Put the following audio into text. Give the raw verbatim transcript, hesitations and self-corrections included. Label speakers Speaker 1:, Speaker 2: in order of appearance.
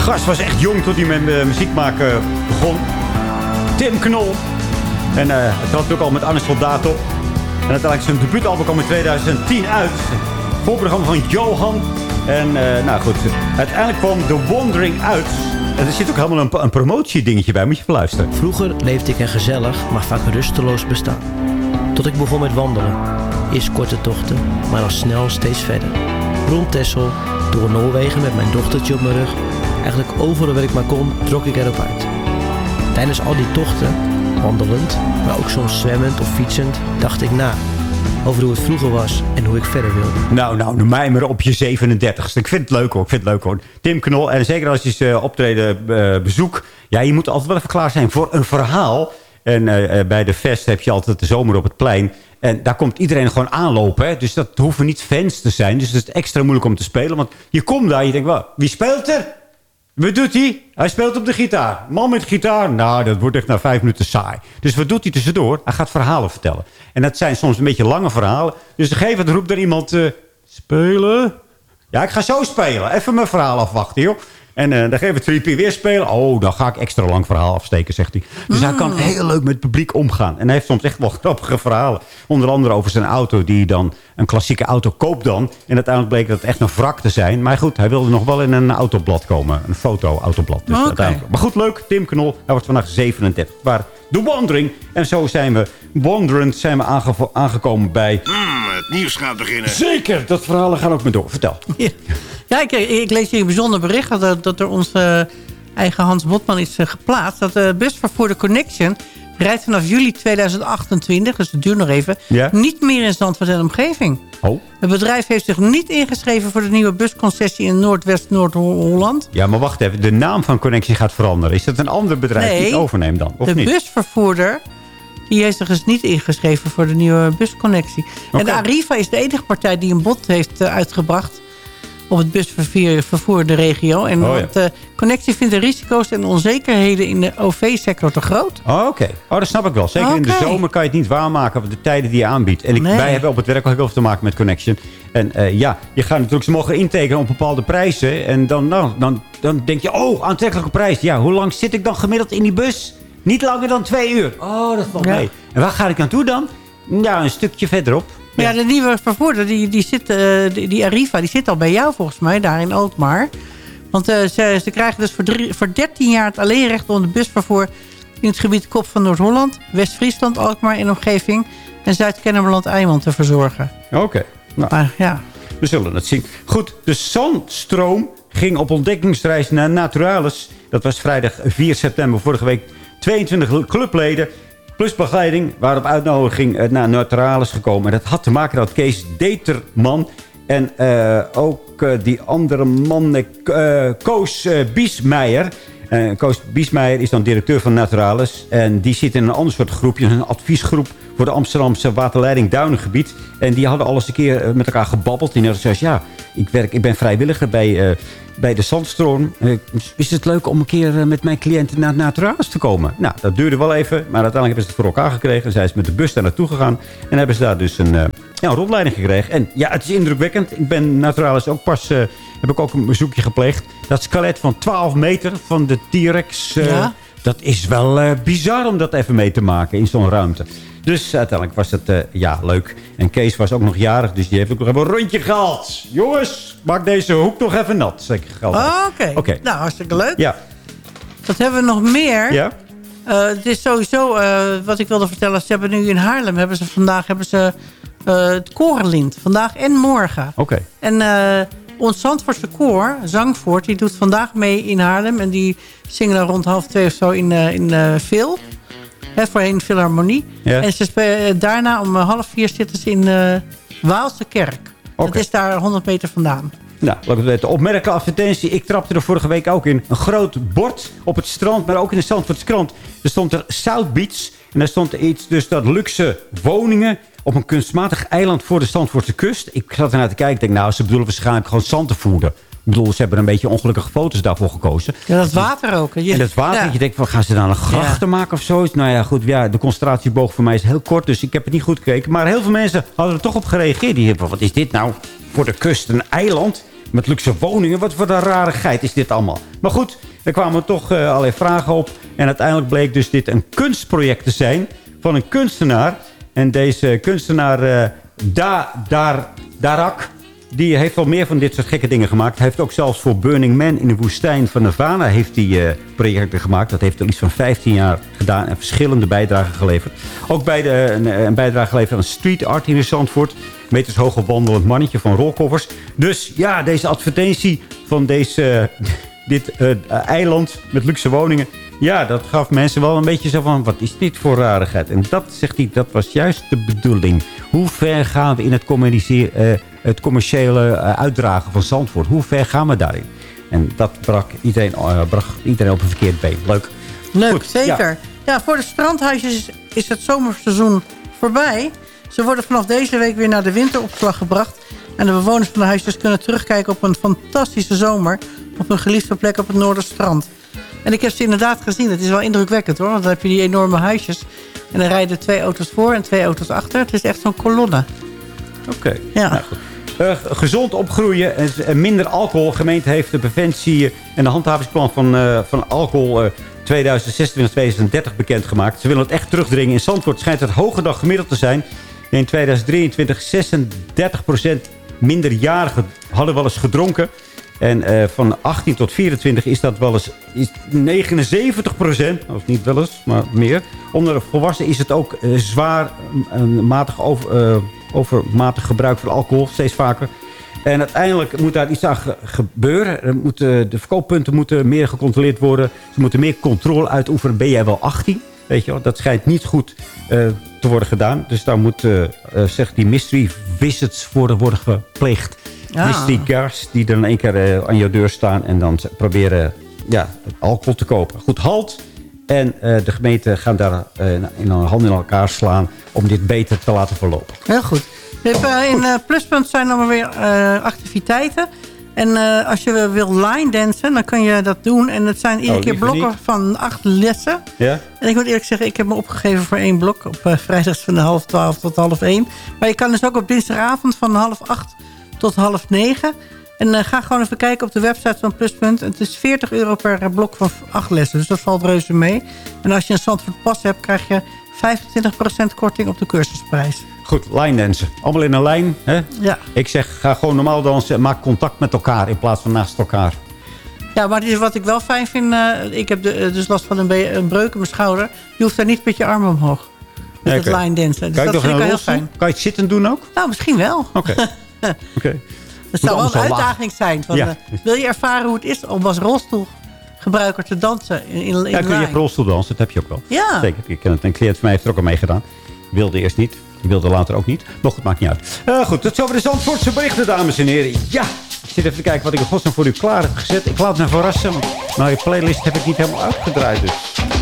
Speaker 1: gast was echt jong toen hij met uh, muziek maken begon. Tim Knol. En uh, hij trad ook al met Anne Soldaat op. En uiteindelijk zijn debuutalbum kwam in tweeduizend tien uit. Voorprogramma van Johan. En uh, nou goed, uiteindelijk kwam The Wandering uit. En er zit ook helemaal een, een promotiedingetje bij. Moet je even luisteren.
Speaker 2: Vroeger leefde ik een gezellig, maar vaak rusteloos bestaan. Tot ik begon met wandelen. Eerst korte tochten, maar al snel steeds verder. Rond Texel, door Noorwegen met mijn dochtertje op mijn rug. Eigenlijk overal waar ik maar kon, trok ik erop uit. Tijdens al die tochten, wandelend, maar ook soms zwemmend of fietsend, dacht ik na. Over hoe het vroeger was en hoe ik verder wilde.
Speaker 1: Nou, nou, noem mij maar op je zevenendertigste. Ik vind het leuk hoor, ik vind het leuk hoor. Tim Knol, en zeker als je zijn uh, optreden uh, bezoekt. Ja, je moet altijd wel even klaar zijn voor een verhaal. En uh, uh, bij de Fest heb je altijd de zomer op het plein. En daar komt iedereen gewoon aanlopen. Hè? Dus dat hoeven niet fans te zijn. Dus het is extra moeilijk om te spelen. Want je komt daar en je denkt, wel, wie speelt er? Wat doet hij? Hij speelt op de gitaar. Man met gitaar? Nou, dat wordt echt na vijf minuten saai. Dus wat doet hij tussendoor? Hij gaat verhalen vertellen. En dat zijn soms een beetje lange verhalen. Dus op een gegeven moment roept er iemand... Uh, spelen? Ja, ik ga zo spelen. Even mijn verhaal afwachten, joh. En uh, dan geven we drie keer weer spelen. Oh, dan ga ik extra lang verhaal afsteken, zegt hij. Dus mm. hij kan heel leuk met het publiek omgaan. En hij heeft soms echt wel grappige verhalen. Onder andere over zijn auto, die dan een klassieke auto koopt dan. En uiteindelijk bleek dat het echt een wrak te zijn. Maar goed, hij wilde nog wel in een autoblad komen. Een foto-autoblad. Dus
Speaker 3: okay.
Speaker 1: Maar goed, leuk. Tim Knol, hij wordt vandaag zevenendertig. Waar The Wandering. En zo zijn we wanderend zijn we aange aangekomen bij...
Speaker 4: Mm, het nieuws gaat beginnen.
Speaker 1: Zeker, dat verhalen gaan ook maar door. Vertel.
Speaker 3: Ja, ja ik, ik lees hier een bijzonder bericht... dat, dat er onze eigen Hans Botman is uh, geplaatst. Dat de busvervoerder Connection rijdt vanaf juli tweeduizend achtentwintig... dus het duurt nog even... Ja? niet meer in Zandvoort en omgeving.
Speaker 1: Oh.
Speaker 3: Het bedrijf heeft zich niet ingeschreven... voor de nieuwe busconcessie in Noordwest-Noord-Holland.
Speaker 1: Ja, maar wacht even. De naam van Connection gaat veranderen. Is dat een ander bedrijf
Speaker 3: nee,
Speaker 1: die het overneemt dan? Of
Speaker 3: de
Speaker 1: niet?
Speaker 3: busvervoerder... die heeft zich dus niet ingeschreven voor de nieuwe busconnectie. Okay. En de Arriva is de enige partij die een bod heeft uh, uitgebracht... op het busvervoer de regio. En
Speaker 1: oh, ja.
Speaker 3: de connectie vindt de risico's en onzekerheden in de O V-sector te groot.
Speaker 1: Oh, oké. Okay. Oh, dat snap ik wel. Zeker okay. in de zomer kan je het niet waarmaken op de tijden die je aanbiedt. En ik, nee. wij hebben op het werk ook heel veel te maken met Connection. En uh, ja, je gaat natuurlijk, ze mogen intekenen op bepaalde prijzen. En dan, nou, dan, dan denk je, oh, aantrekkelijke prijs. Ja, hoe lang zit ik dan gemiddeld in die bus? Niet langer dan twee uur. Oh, dat valt ja. mee. En waar ga ik naartoe dan? Ja, een stukje verderop.
Speaker 3: Ja, ja de nieuwe vervoerder, die, die, zit, uh, die, die Arriva, die zit al bij jou volgens mij, daar in Alkmaar. Want uh, ze, ze krijgen dus voor, drie, voor dertien jaar het alleenrecht om de busvervoer... in het gebied Kop van Noord-Holland, West-Friesland, Alkmaar in omgeving... en Zuid-Kennemerland-Eimond te verzorgen.
Speaker 1: Oké. Okay. Nou,
Speaker 3: maar, ja.
Speaker 1: We zullen het zien. Goed, de Zandstroom ging op ontdekkingsreis naar Naturalis. Dat was vrijdag vier september vorige week. tweeëntwintig clubleden... plus begeleiding, waren op uitnodiging naar Naturalis gekomen. En dat had te maken met Kees Determan. En uh, ook uh, die andere man, uh, Koos uh, Biesmeijer. Uh, Koos Biesmeijer is dan directeur van Naturalis. En die zit in een ander soort groepje. Een adviesgroep voor de Amsterdamse waterleiding Duinengebied. En die hadden al eens een keer met elkaar gebabbeld. En die hadden gezegd, ja, ik, werk, ik ben vrijwilliger bij... Uh, bij de Zandstroom. Uh, is het leuk om een keer uh, met mijn cliënten naar Naturalis te komen? Nou, dat duurde wel even. Maar uiteindelijk hebben ze het voor elkaar gekregen. Zij is met de bus daar naartoe gegaan. En hebben ze daar dus een, uh, ja, een rondleiding gekregen. En ja, het is indrukwekkend. Ik ben Naturalis ook pas... Uh, heb ik ook een bezoekje gepleegd. Dat skelet van twaalf meter van de T-Rex... Uh, ja? Dat is wel uh, bizar om dat even mee te maken in zo'n ruimte. Dus uiteindelijk was het uh, ja, leuk. En Kees was ook nog jarig, dus die heeft ook nog even een rondje gehaald. Jongens, maak deze hoek nog even nat. Zeker geld.
Speaker 3: Oh, Oké, okay. okay. Nou hartstikke leuk.
Speaker 1: Ja.
Speaker 3: Wat hebben we nog meer?
Speaker 1: Ja.
Speaker 3: Uh, het is sowieso, uh, wat ik wilde vertellen. Ze hebben nu in Haarlem, hebben ze vandaag hebben ze, uh, het korenlint. Vandaag en morgen.
Speaker 1: Oké. Okay.
Speaker 3: En uh, ons Zandvoortse koor, Zangvoort, die doet vandaag mee in Haarlem. En die zingen dan rond half twee of zo in, uh, in uh, Veel. He, voorheen Philharmonie. Ja. En ze spelen, daarna om half vier zitten ze in uh, Waalse Kerk. Okay. Dat is daar honderd meter vandaan.
Speaker 1: Nou, laat ik het weten. Opmerkelijke advertentie. Ik trapte er vorige week ook in. Een groot bord op het strand, maar ook in de Zandvoortse krant. Er stond er South Beach. En daar stond er iets, dus dat luxe woningen op een kunstmatig eiland voor de Zandvoortse kust. Ik zat ernaar te kijken. Ik denk, nou, ze bedoelen waarschijnlijk gewoon zand te voeden. Ik bedoel, ze hebben een beetje ongelukkige foto's daarvoor gekozen.
Speaker 3: Ja, dat water ook. Je,
Speaker 1: en dat water,
Speaker 3: ja.
Speaker 1: je denkt, van, gaan ze dan een grachten ja. maken of zoiets? Nou ja, goed, ja, de concentratieboog voor mij is heel kort, dus ik heb het niet goed gekeken. Maar heel veel mensen hadden er toch op gereageerd. Die hebben van, wat is dit nou voor de kust, een eiland? met luxe woningen. Wat voor een rarigheid is dit allemaal? Maar goed, er kwamen toch uh, allerlei vragen op. En uiteindelijk bleek dus dit een kunstproject te zijn van een kunstenaar. En deze kunstenaar uh, da, Dar, Darak, die heeft wel meer van dit soort gekke dingen gemaakt. Hij heeft ook zelfs voor Burning Man in de woestijn van Nevada heeft hij, uh, projecten gemaakt. Dat heeft al iets van vijftien jaar gedaan en verschillende bijdragen geleverd. Ook bij de, een, een bijdrage geleverd aan street art in Zandvoort. Meters hoog wandelend mannetje van rolkoffers. Dus ja, deze advertentie van deze, uh, dit uh, eiland met luxe woningen. Ja, dat gaf mensen wel een beetje zo van, wat is dit voor rarigheid? En dat, zegt hij, dat was juist de bedoeling. Hoe ver gaan we in het, uh, het commerciële uh, uitdragen van Zandvoort? Hoe ver gaan we daarin? En dat brak iedereen, uh, bracht iedereen op een verkeerd been. Leuk.
Speaker 3: Leuk,
Speaker 1: Goed,
Speaker 3: zeker.
Speaker 1: Ja.
Speaker 3: ja, voor de strandhuisjes is, is het zomerseizoen voorbij. Ze worden vanaf deze week weer naar de winteropslag gebracht. En de bewoners van de huisjes kunnen terugkijken op een fantastische zomer op een geliefde plek op het Noorderstrand. En ik heb ze inderdaad gezien. Het is wel indrukwekkend hoor. Want dan heb je die enorme huisjes. En dan rijden twee auto's voor en twee auto's achter. Het is echt zo'n kolonne.
Speaker 1: Oké. Okay.
Speaker 3: Ja.
Speaker 1: Nou, goed. Uh, gezond opgroeien en minder alcohol. De gemeente heeft de preventie en de handhavingsplan van, uh, van alcohol uh, tweeduizend zesentwintig tot tweeduizend dertig bekendgemaakt. Ze willen het echt terugdringen. In Zandvoort schijnt het hoger dan gemiddeld te zijn. In tweeduizend drieëntwintig zesendertig procent minderjarigen hadden wel eens gedronken. En uh, van achttien tot vierentwintig is dat wel eens is negenenzeventig procent. Of niet wel eens, maar meer. Onder de volwassenen is het ook uh, zwaar uh, matig over, uh, overmatig gebruik van alcohol. Steeds vaker. En uiteindelijk moet daar iets aan ge gebeuren. Er moeten, de verkooppunten moeten meer gecontroleerd worden. Ze moeten meer controle uitoefenen. Ben jij wel achttien? Weet je wel, dat schijnt niet goed uh, te worden gedaan. Dus daar moeten uh, uh, zeg die mystery visits worden, worden gepleegd.
Speaker 3: Ja.
Speaker 1: Mystery guards die dan één keer uh, aan je deur staan en dan proberen ja, alcohol te kopen. Goed, halt. En uh, de gemeente gaan daar uh, in een hand in elkaar slaan om dit beter te laten verlopen.
Speaker 3: Heel goed. Hebt, uh, in uh, Pluspunt zijn er weer uh, activiteiten. En uh, als je wil line dansen, dan kan je dat doen. En het zijn iedere oh, keer blokken niet. van acht lessen.
Speaker 1: Ja?
Speaker 3: En ik moet eerlijk zeggen, ik heb me opgegeven voor één blok. Op uh, vrijdags van half twaalf tot half één. Maar je kan dus ook op dinsdagavond van half acht tot half negen. En uh, ga gewoon even kijken op de website van Pluspunt. Het is veertig euro per blok van acht lessen. Dus dat valt reuze mee. En als je een Zandvoort pas hebt, krijg je vijfentwintig procent korting op de cursusprijs.
Speaker 1: Goed, line dansen. Allemaal in een lijn. Hè?
Speaker 3: Ja.
Speaker 1: Ik zeg, ga gewoon normaal dansen en maak contact met elkaar in plaats van naast elkaar.
Speaker 3: Ja, maar wat ik wel fijn vind, uh, ik heb de, uh, dus last van een, een breuk in mijn schouder. Je hoeft daar niet met je armen omhoog. Met het line dansen. Dus dat vind ik wel heel fijn.
Speaker 1: Kan je het zitten doen ook?
Speaker 3: Nou, misschien wel.
Speaker 1: Oké. Okay. Okay.
Speaker 3: Het zou wel een uitdaging zijn. Van, ja. uh, wil je ervaren hoe het is om als rolstoelgebruiker te dansen in, in, in
Speaker 1: ja, kun je rolstoel dansen, dat heb je ook wel.
Speaker 3: Ja.
Speaker 1: Zeker. Ik ken het. Een cliënt van mij heeft er ook al mee gedaan. Wilde eerst niet. Ik wilde later ook niet. Maar goed, maakt niet uit. Uh, goed, tot zover de Zandvoortse berichten, dames en heren. Ja, ik zit even te kijken wat ik in godsnaam voor u klaar heb gezet. Ik laat me verrassen. Maar je playlist heb ik niet helemaal uitgedraaid. Dus